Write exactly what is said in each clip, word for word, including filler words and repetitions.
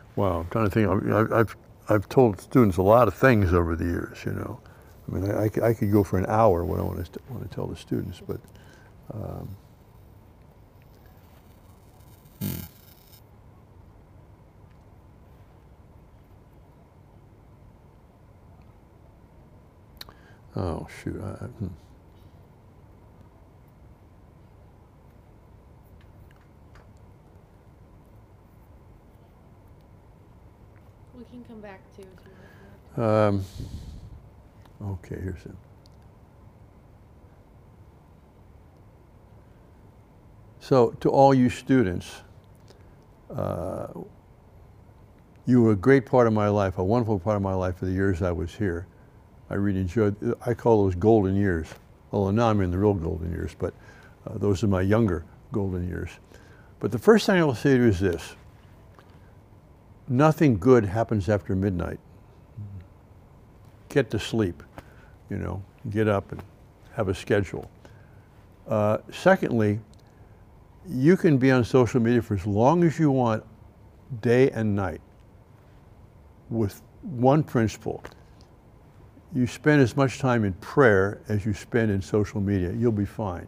Wow, I'm trying to think. I mean, I- I've, I've told students a lot of things over the years, you know. I mean, I, I c- I could go for an hour what I want to, want to tell the students, but, um, hmm. Oh, shoot. I, I- hmm. We can come back to if you want. Um, okay, here's it. So, to all you students, uh, you were a great part of my life, a wonderful part of my life for the years I was here. I really enjoyed, I call those golden years. Although now I'm in the real golden years, but uh, those are my younger golden years. But the first thing I will say to you is this: nothing good happens after midnight. Get to sleep, you know, get up and have a schedule. Uh, secondly, you can be on social media for as long as you want, day and night, with one principle. You spend as much time in prayer as you spend in social media, you'll be fine.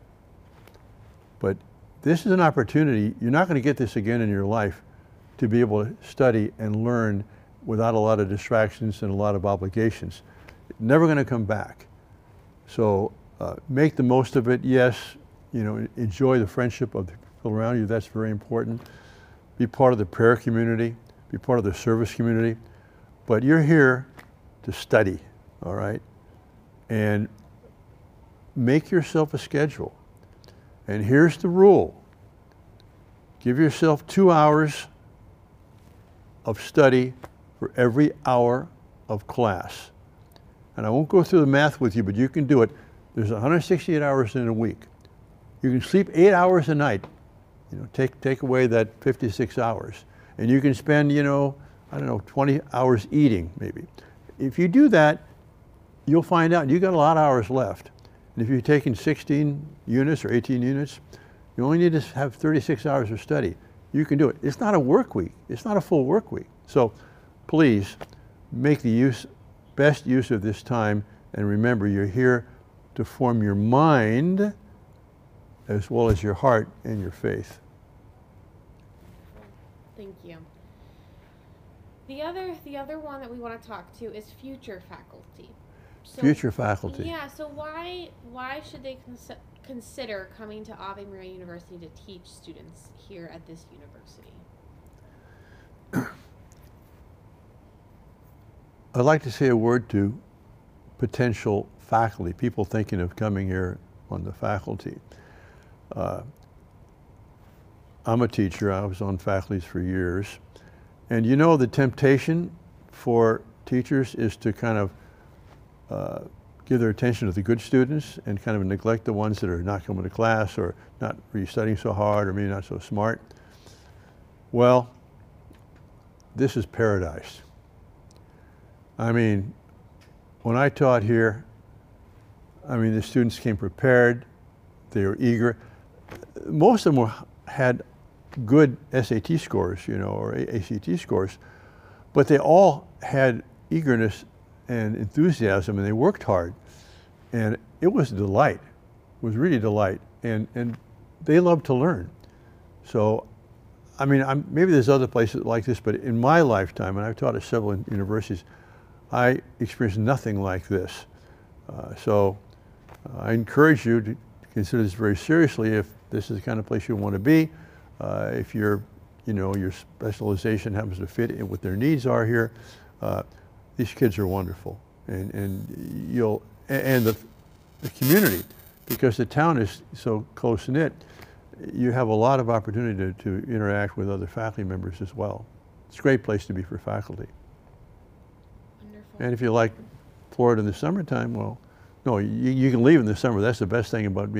But this is an opportunity, you're not going to get this again in your life, to be able to study and learn without a lot of distractions and a lot of obligations. Never going to come back. So uh, make the most of it. Yes, you know, enjoy the friendship of the people around you. That's very important. Be part of the prayer community, be part of the service community. But you're here to study, all right? And make yourself a schedule. And here's the rule. Give yourself two hours of study for every hour of class. And I won't go through the math with you, but you can do it. There's one hundred sixty-eight hours in a week. You can sleep eight hours a night. You know, take, take away that fifty-six hours. And you can spend, you know, I don't know, twenty hours eating maybe. If you do that, you'll find out you've got a lot of hours left. And if you're taking sixteen units or eighteen units, you only need to have thirty-six hours of study. You can do it. It's not a work week. It's not a full work week. So please make the use, best use of this time, and remember, you're here to form your mind as well as your heart and your faith. Thank you. The other, the other one that we want to talk to is future faculty. So, Future faculty. Yeah. So why why should they cons consider coming to Ave Maria University to teach students here at this university? I'd like to say a word to potential faculty, people thinking of coming here on the faculty. Uh, I'm a teacher. I was on faculties for years. And you know, the temptation for teachers is to kind of uh, give their attention to the good students and kind of neglect the ones that are not coming to class or not really studying so hard or maybe not so smart. Well, this is paradise. I mean, when I taught here, I mean, the students came prepared, they were eager. Most of them were, had good S A T scores, you know, or A C T scores, but they all had eagerness and enthusiasm, and they worked hard. And it was a delight. It was really a delight. And, and they loved to learn. So, I mean, I'm, maybe there's other places like this, but in my lifetime, and I've taught at several universities, I experienced nothing like this. Uh, so uh, I encourage you to consider this very seriously if this is the kind of place you want to be. Uh, if your, you know, your specialization happens to fit in what their needs are here, uh, these kids are wonderful. And, and you'll, and the, the community, because the town is so close knit, you have a lot of opportunity to, to interact with other faculty members as well. It's a great place to be for faculty. Wonderful. And if you like Florida in the summertime, well, no, you, you can leave in the summer. That's the best thing about being